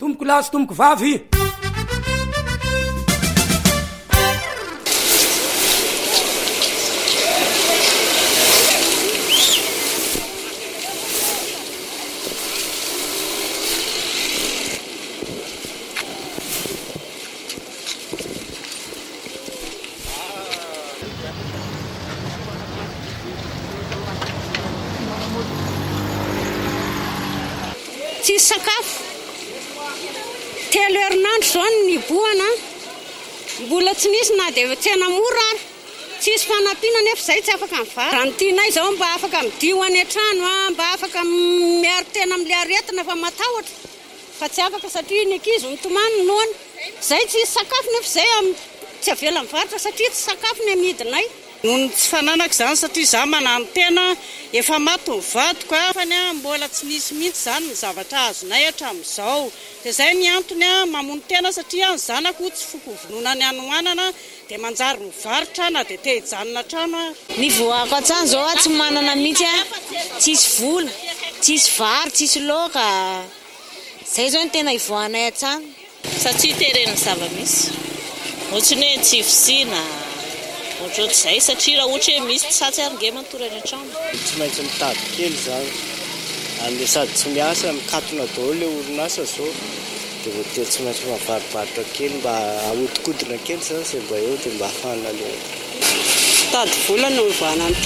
tomboko lahy sy tomboko vavy. Tsisy sakafo telo herinandro zao ny boana, mbola tsy nisy na dia tsena mora ary tsisy fanampiana nefa izay tsy afaka mivary. Raha ny tianay izao mba afaka midio any an-trano, mba afaka miaro tena amin'ilay aretina fa matahotra, fa tsy afaka satria ny ankizy mitomany noana. Izay tsisy sakafo nefa izay tsy avela mivarotra satria tsy sakafo ny amidinay. Noho tsy fananako izany satria izaho manano tena efa maty ny vadiko afany mbola tsy nisy mihitsy izany ny zavatra azonay hatramin'izao. Dia izay ny antony mamono tena satria ny zanako tsy foko vononany anohanana dia manjary mivarotra na dia te hijanona trano. Ny voako an-trano izao tsy manana mihitsy tsisy vola, tsisy vary, tsisy laoka. Izay izao ny tena ivoahanay an-trano. Satria teren'ny zava-misy ohatrany hoe tsy fisiana ohatr'izay satria raha ohatra hoe misy tsatsy arynge mantorany an-trano. Tsy maintsy mitady kely izany amin'ny sady tsy miasa mikatona daholo ilay orinasa zao dia voatery tsy maintsy mavarivarotra kely mba ahodikodina kely izany izay mba eo dia mba hafana ilay Tady vola no ivoahana